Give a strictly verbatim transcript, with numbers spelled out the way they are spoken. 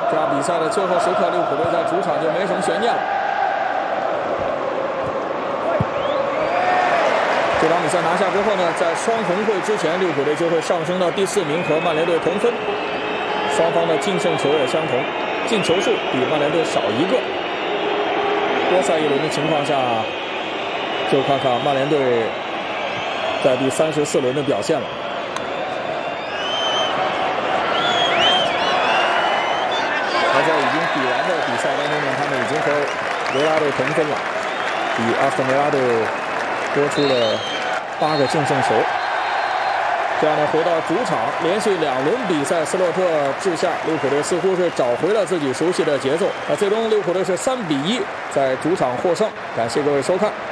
这样比赛的最后时刻，利物浦队在主场就没什么悬念了。这场比赛拿下之后呢，在双红会之前，利物浦队就会上升到第四名，和曼联队同分。双方的净胜球也相同，进球数比曼联队少一个。多赛一轮的情况下，就看看曼联队在第三十四轮的表现了。而在已经比完的比赛当中呢，他们已经和维拉队同分了，比阿斯顿维拉队多出了八个净胜球。这样呢，回到主场，连续两轮比赛，斯洛特治下，利物浦队似乎是找回了自己熟悉的节奏。那最终利物浦队是三比一在主场获胜。感谢各位收看。